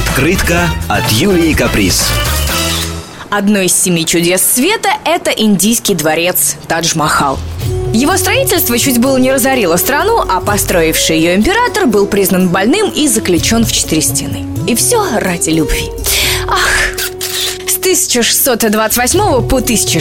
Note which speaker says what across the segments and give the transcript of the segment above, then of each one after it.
Speaker 1: Открытка от Юлии Каприз.
Speaker 2: Одно из 7 чудес света – это индийский дворец Тадж-Махал. Его строительство чуть было не разорило страну, а построивший ее император был признан больным и заключен в 4 стены. И все ради любви. С 1628 по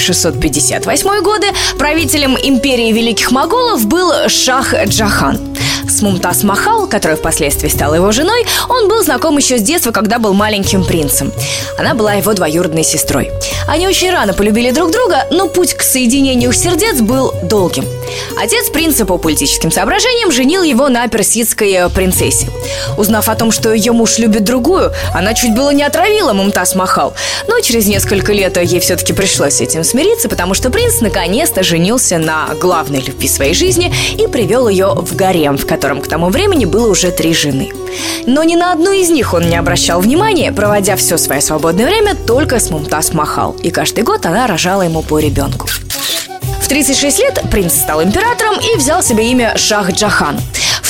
Speaker 2: 1658 годы правителем империи Великих Моголов был Шах Джахан. С Мумтаз Махал, которая впоследствии стала его женой, он был знаком еще с детства, когда был маленьким принцем. Она была его двоюродной сестрой. Они очень рано полюбили друг друга, но путь к соединению их сердец был долгим. Отец принца по политическим соображениям женил его на персидской принцессе. Узнав о том, что ее муж любит другую, она чуть было не отравила Мумтаз Махал. Но через несколько лет ей все-таки пришлось с этим смириться, потому что принц наконец-то женился на главной любви своей жизни и привел ее в гарем, в котором к тому времени было уже 3 жены. Но ни на одну из них он не обращал внимания, проводя все свое свободное время только с Мумтаз Махал. И каждый год она рожала ему по ребенку. В 36 лет принц стал императором и взял себе имя Шах Джахан. В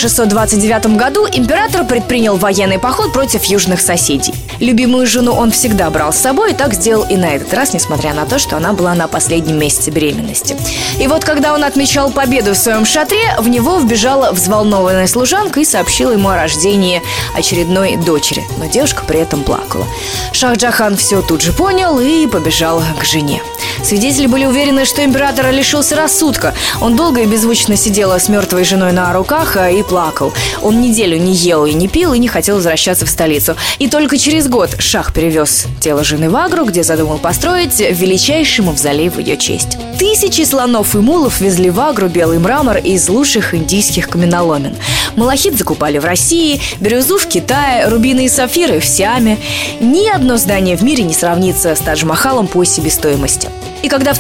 Speaker 2: 1629 году император предпринял военный поход против южных соседей. Любимую жену он всегда брал с собой, и так сделал и на этот раз, несмотря на то, что она была на последнем месяце беременности. И вот, когда он отмечал победу в своем шатре, в него вбежала взволнованная служанка и сообщила ему о рождении очередной дочери. Но девушка при этом плакала. Шах Джахан все тут же понял и побежал к жене. Свидетели были уверены, что император лишился рассудка. Он долго и беззвучно сидел с мертвой женой на руках и плакал. Он неделю не ел и не пил и не хотел возвращаться в столицу. И только через год Шах перевез тело жены в Агру, где задумал построить величайший мавзолей в ее честь. Тысячи слонов и мулов везли в Агру белый мрамор из лучших индийских каменоломен. Малахит закупали в России, бирюзу в Китае, рубины и сапфиры в Сиаме. Ни одно здание в мире не сравнится с Тадж-Махалом по себестоимости. И когда в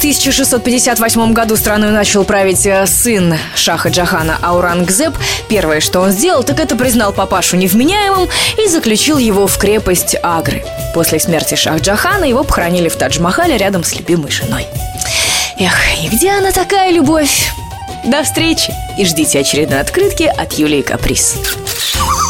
Speaker 2: 1658 году страной начал править сын Шаха Джахана Аурангзеб, первое, что он сделал, так это признал папашу невменяемым и заключил его в крепость Агры. После смерти Шах Джахана его похоронили в Тадж-Махале рядом с любимой женой. Эх, и где она такая любовь? До встречи и ждите очередной открытки от Юлии Каприз.